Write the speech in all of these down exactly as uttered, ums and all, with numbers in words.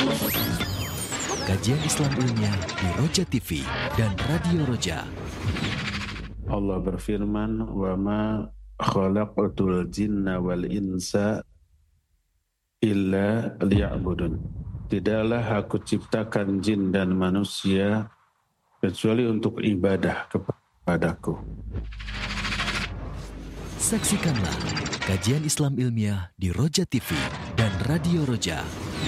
Kajian Islam ilmiah di Roja T V dan Radio Roja. Allah berfirman, "Wa ma khalaqtul jinna wal insa illa liya'budun." Tidaklah aku ciptakan jin dan manusia kecuali untuk ibadah kepadaku. Saksikanlah kajian Islam ilmiah di Roja T V dan Radio Roja.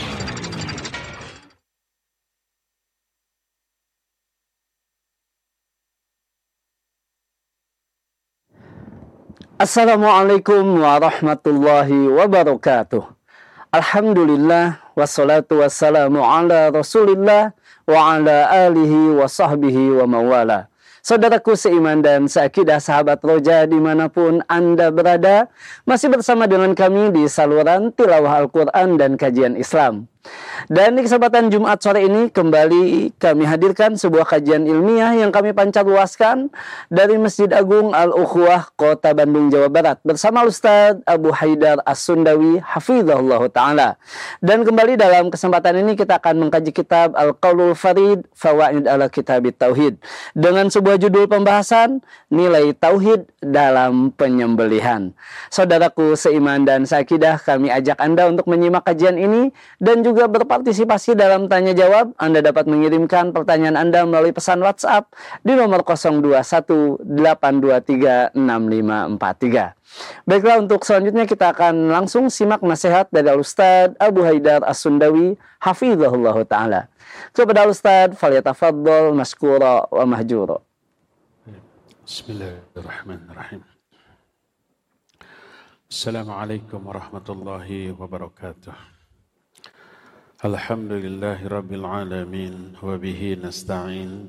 Assalamualaikum warahmatullahi wabarakatuh. Alhamdulillah wassalatu wassalamu ala Rasulillah wa ala alihi wa sahbihi wa mawala. Saudaraku seiman dan seakidah sahabat Roja dimanapun Anda berada, masih bersama dengan kami di saluran tilawah Al-Quran dan kajian Islam. Dan di kesempatan Jumat sore ini kembali kami hadirkan sebuah kajian ilmiah yang kami pancarluaskan dari Masjid Agung Al-Ukhuwah Kota Bandung, Jawa Barat bersama Ustaz Abu Haidar As-Sundawi hafizahullah ta'ala. Dan kembali dalam kesempatan ini kita akan mengkaji kitab Al-Qaulul Farid Fawaid ala Kitabit Tauhid dengan sebuah judul pembahasan nilai tauhid dalam penyembelihan. Saudaraku seiman dan seakidah, kami ajak Anda untuk menyimak kajian ini dan juga berpartisipasi dalam tanya jawab. Anda dapat mengirimkan pertanyaan Anda melalui pesan WhatsApp di nomor nol dua satu delapan dua tiga enam lima empat tiga. Baiklah, untuk selanjutnya kita akan langsung simak nasihat dari Al-Ustaz Abu Haidar As-Sundawi hafizahullah ta'ala. Kepada Al-Ustaz, falyatafaddal maskura wa mahjura. Bismillahirrahmanirrahim. Assalamualaikum warahmatullahi wabarakatuh. Alhamdulillahi rabbil alamin wa bihi nasta'in